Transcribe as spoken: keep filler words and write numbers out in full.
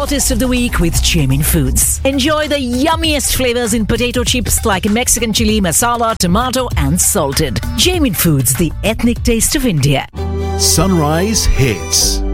Saltist of the Week with Jamin Foods. Enjoy the yummiest flavors in potato chips like Mexican chili, masala, tomato and salted. Jamin Foods, the ethnic taste of India. Sunrise Hits.